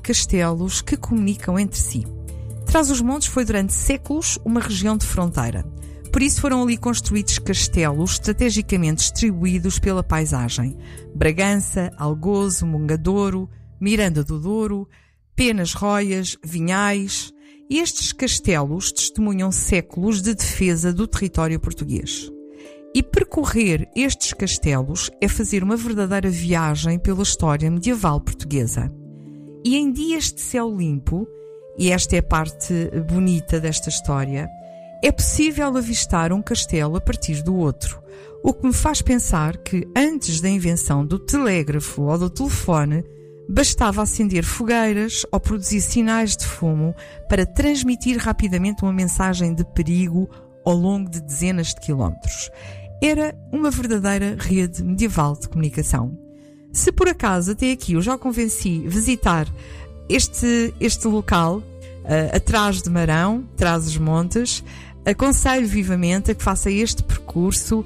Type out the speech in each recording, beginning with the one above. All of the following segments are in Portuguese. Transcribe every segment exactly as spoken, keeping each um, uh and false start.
castelos que comunicam entre si. Trás-os-Montes foi durante séculos uma região de fronteira. Por isso foram ali construídos castelos estrategicamente distribuídos pela paisagem. Bragança, Algozo, Mongadouro, Miranda do Douro, Penas Roias, Vinhais. E estes castelos testemunham séculos de defesa do território português. E percorrer estes castelos é fazer uma verdadeira viagem pela história medieval portuguesa. E em dias de céu limpo, e esta é a parte bonita desta história, é possível avistar um castelo a partir do outro, o que me faz pensar que antes da invenção do telégrafo ou do telefone, bastava acender fogueiras ou produzir sinais de fumo para transmitir rapidamente uma mensagem de perigo ao longo de dezenas de quilómetros. Era uma verdadeira rede medieval de comunicação. Se por acaso até aqui eu já o convenci a visitar este, este local, uh, atrás de Marão, Trás-os-Montes, aconselho vivamente a que faça este percurso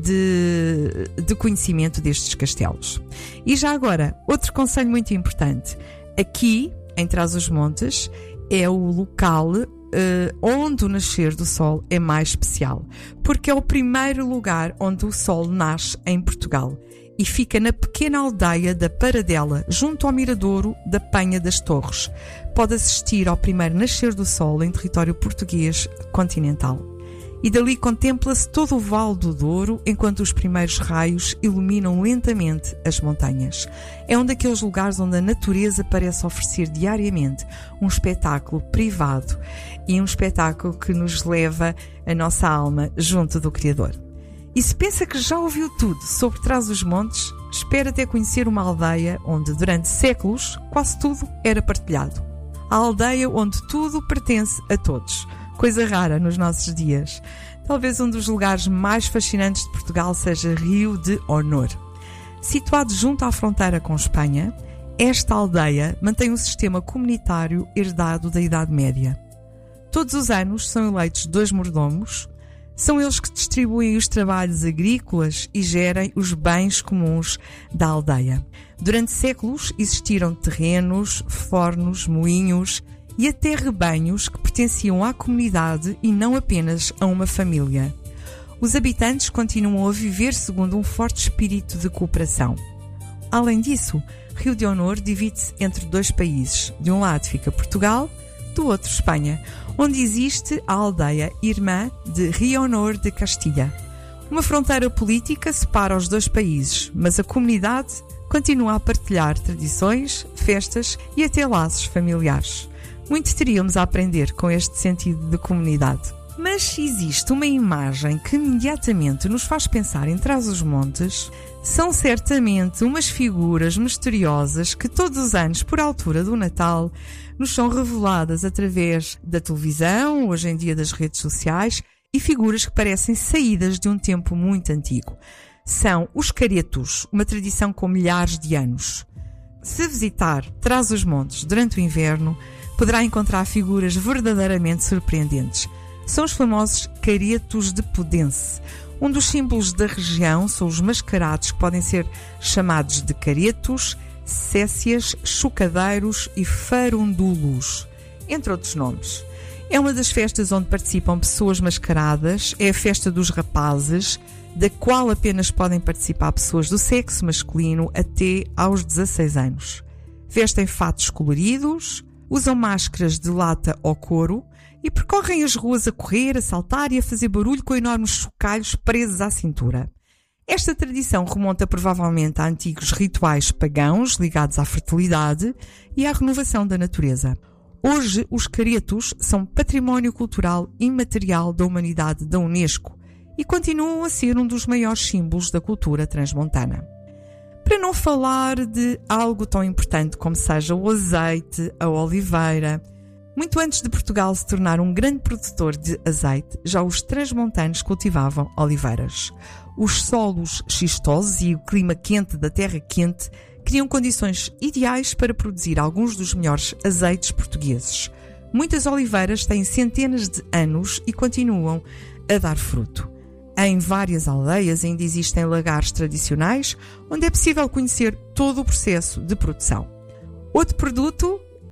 de, de conhecimento destes castelos. E já agora, outro conselho muito importante. Aqui, em Trás-os-Montes, é o local Uh, onde o nascer do sol é mais especial, porque é o primeiro lugar onde o sol nasce em Portugal e fica na pequena aldeia da Paradela, junto ao miradouro da Penha das Torres. Pode assistir ao primeiro nascer do sol em território português continental. E dali contempla-se todo o Vale do Douro, enquanto os primeiros raios iluminam lentamente as montanhas. É um daqueles lugares onde a natureza parece oferecer diariamente um espetáculo privado e um espetáculo que nos leva a nossa alma junto do Criador. E se pensa que já ouviu tudo sobre Trás-os-Montes, espera até conhecer uma aldeia onde durante séculos quase tudo era partilhado. A aldeia onde tudo pertence a todos. Coisa rara nos nossos dias. Talvez um dos lugares mais fascinantes de Portugal seja Rio de Honor. Situado junto à fronteira com Espanha, esta aldeia mantém um sistema comunitário herdado da Idade Média. Todos os anos são eleitos dois mordomos. São eles que distribuem os trabalhos agrícolas e gerem os bens comuns da aldeia. Durante séculos existiram terrenos, fornos, moinhos e até rebanhos que pertenciam à comunidade e não apenas a uma família. Os habitantes continuam a viver segundo um forte espírito de cooperação. Além disso, Rio de Honor divide-se entre dois países. De um lado fica Portugal, do outro Espanha, onde existe a aldeia irmã de Rio Honor de Castilha. Uma fronteira política separa os dois países, mas a comunidade continua a partilhar tradições, festas e até laços familiares. Muito teríamos a aprender com este sentido de comunidade. Mas existe uma imagem que imediatamente nos faz pensar em Trás-os-Montes. São certamente umas figuras misteriosas que todos os anos, por altura do Natal, nos são reveladas através da televisão, hoje em dia das redes sociais, e figuras que parecem saídas de um tempo muito antigo. São os caretos, uma tradição com milhares de anos. Se visitar Trás-os-Montes durante o inverno, poderá encontrar figuras verdadeiramente surpreendentes. São os famosos caretos de Podense. Um dos símbolos da região são os mascarados, que podem ser chamados de caretos, cécias, chocadeiros e farundulos, entre outros nomes. É uma das festas onde participam pessoas mascaradas, é a festa dos rapazes, da qual apenas podem participar pessoas do sexo masculino até aos dezasseis anos. Vestem fatos coloridos, usam máscaras de lata ou couro e percorrem as ruas a correr, a saltar e a fazer barulho com enormes chocalhos presos à cintura. Esta tradição remonta provavelmente a antigos rituais pagãos ligados à fertilidade e à renovação da natureza. Hoje, os caretos são património cultural imaterial da humanidade da Unesco e continuam a ser um dos maiores símbolos da cultura transmontana. Para não falar de algo tão importante como seja o azeite, a oliveira. Muito antes de Portugal se tornar um grande produtor de azeite, já os transmontanos cultivavam oliveiras. Os solos xistosos e o clima quente da terra quente criam condições ideais para produzir alguns dos melhores azeites portugueses. Muitas oliveiras têm centenas de anos e continuam a dar fruto. Em várias aldeias ainda existem lagares tradicionais, onde é possível conhecer todo o processo de produção. Outro produto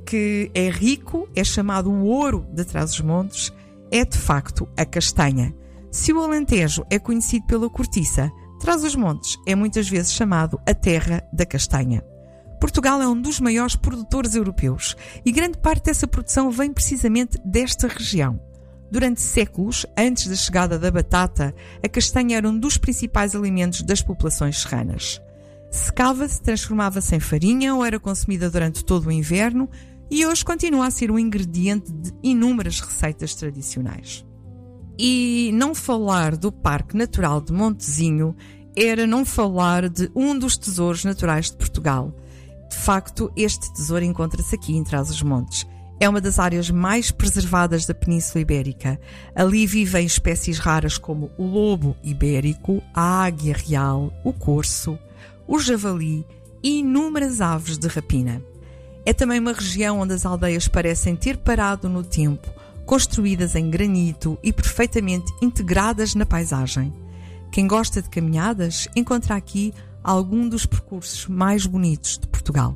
que é rico, é chamado o ouro de Trás-os-Montes, é de facto a castanha. Se o Alentejo é conhecido pela cortiça, Trás-os-Montes é muitas vezes chamado a terra da castanha. Portugal é um dos maiores produtores europeus e grande parte dessa produção vem precisamente desta região. Durante séculos, antes da chegada da batata, a castanha era um dos principais alimentos das populações serranas. Secava-se, transformava-se em farinha ou era consumida durante todo o inverno e hoje continua a ser um ingrediente de inúmeras receitas tradicionais. E não falar do Parque Natural de Montezinho era não falar de um dos tesouros naturais de Portugal. De facto, este tesouro encontra-se aqui em Trás-os-Montes. É uma das áreas mais preservadas da Península Ibérica. Ali vivem espécies raras como o lobo ibérico, a águia real, o corso, o javali e inúmeras aves de rapina. É também uma região onde as aldeias parecem ter parado no tempo, construídas em granito e perfeitamente integradas na paisagem. Quem gosta de caminhadas encontra aqui algum dos percursos mais bonitos de Portugal.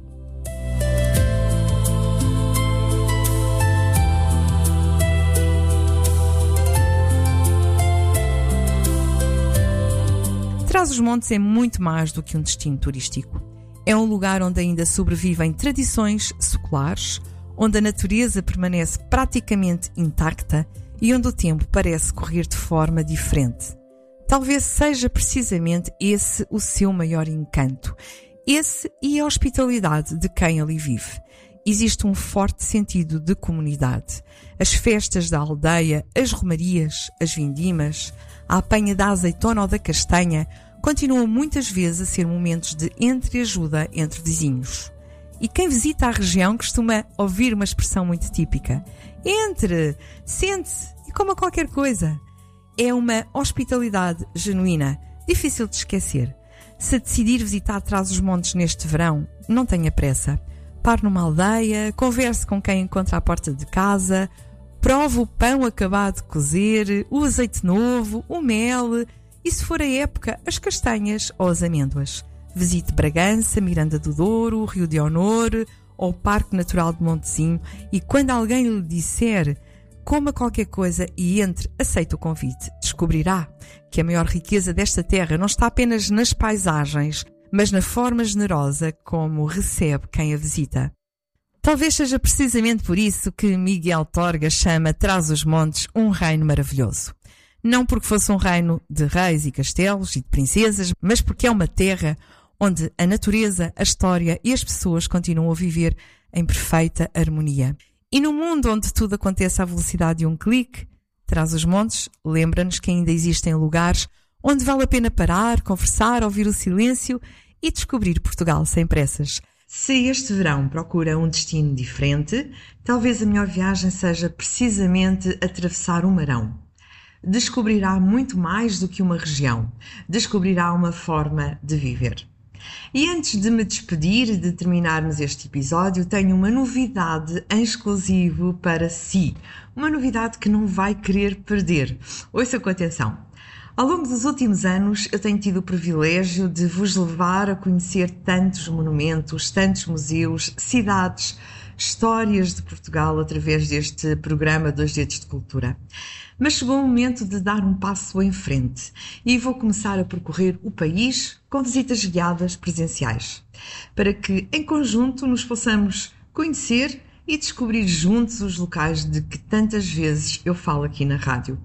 Trás-os-Montes é muito mais do que um destino turístico. É um lugar onde ainda sobrevivem tradições seculares, onde a natureza permanece praticamente intacta e onde o tempo parece correr de forma diferente. Talvez seja precisamente esse o seu maior encanto. Esse e a hospitalidade de quem ali vive. Existe um forte sentido de comunidade. As festas da aldeia, as romarias, as vindimas, a apanha da azeitona ou da castanha continuam muitas vezes a ser momentos de entreajuda entre vizinhos. E quem visita a região costuma ouvir uma expressão muito típica. Entre, sente-se e coma qualquer coisa. É uma hospitalidade genuína, difícil de esquecer. Se decidir visitar Trás-os-Montes neste verão, não tenha pressa. Pare numa aldeia, converse com quem encontra à porta de casa, prove o pão acabado de cozer, o azeite novo, o mel e, se for a época, as castanhas ou as amêndoas. Visite Bragança, Miranda do Douro, Rio de Honor ou o Parque Natural de Montezinho e quando alguém lhe disser coma qualquer coisa e entre, aceite o convite. Descobrirá que a maior riqueza desta terra não está apenas nas paisagens, mas na forma generosa como recebe quem a visita. Talvez seja precisamente por isso que Miguel Torga chama Trás-os-Montes um reino maravilhoso. Não porque fosse um reino de reis e castelos e de princesas, mas porque é uma terra onde a natureza, a história e as pessoas continuam a viver em perfeita harmonia. E no mundo onde tudo acontece à velocidade de um clique, Trás-os-Montes lembra-nos que ainda existem lugares onde vale a pena parar, conversar, ouvir o silêncio e descobrir Portugal sem pressas. Se este verão procura um destino diferente, talvez a melhor viagem seja precisamente atravessar o Marão. Descobrirá muito mais do que uma região. Descobrirá uma forma de viver. E antes de me despedir e de terminarmos este episódio, tenho uma novidade em exclusivo para si. Uma novidade que não vai querer perder. Ouça com atenção. Ao longo dos últimos anos, eu tenho tido o privilégio de vos levar a conhecer tantos monumentos, tantos museus, cidades, histórias de Portugal através deste programa Dois Dedos de Cultura. Mas chegou o momento de dar um passo em frente e vou começar a percorrer o país com visitas guiadas presenciais, para que em conjunto nos possamos conhecer e descobrir juntos os locais de que tantas vezes eu falo aqui na rádio.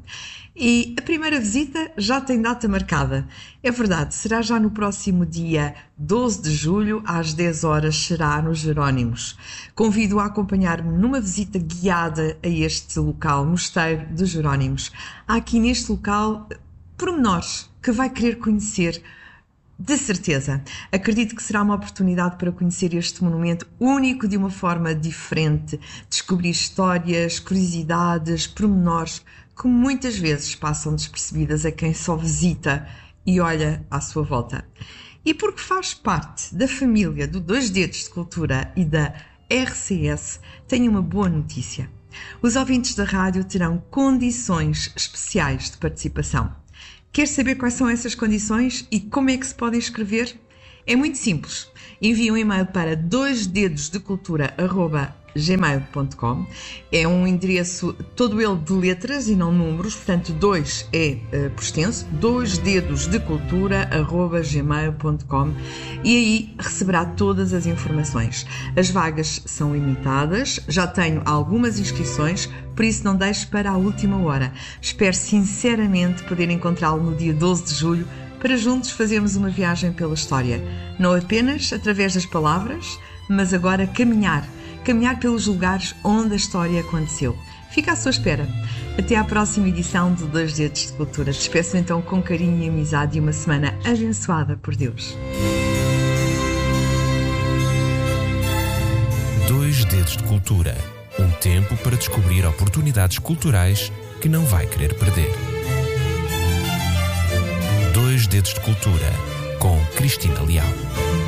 E a primeira visita já tem data marcada. É verdade, será já no próximo dia doze de julho, às dez horas, será nos Jerónimos. Convido a acompanhar-me numa visita guiada a este local, Mosteiro dos Jerónimos. Há aqui neste local pormenores que vai querer conhecer. De certeza. Acredito que será uma oportunidade para conhecer este monumento único de uma forma diferente, descobrir histórias, curiosidades, pormenores que muitas vezes passam despercebidas a quem só visita e olha à sua volta. E porque faz parte da família do Dois Dedos de Cultura e da R C S, tenho uma boa notícia. Os ouvintes da rádio terão condições especiais de participação. Quer saber quais são essas condições e como é que se podem inscrever? É muito simples. Envie um e-mail para dois dedos de cultura arroba gmail ponto com. É um endereço todo ele de letras e não números, portanto dois é uh, por extenso, dois dedos de cultura arroba gmail ponto com, e aí receberá todas as informações. As vagas são limitadas, já tenho algumas inscrições, por isso não deixe para a última hora. Espero sinceramente poder encontrá-lo no dia doze de julho para juntos fazermos uma viagem pela história, não apenas através das palavras, mas agora caminhar caminhar pelos lugares onde a história aconteceu. Fica à sua espera. Até à próxima edição de Dois Dedos de Cultura. Despeço então com carinho e amizade e uma semana abençoada por Deus. Dois Dedos de Cultura. Um tempo para descobrir oportunidades culturais que não vai querer perder. Dois Dedos de Cultura, com Cristina Leal.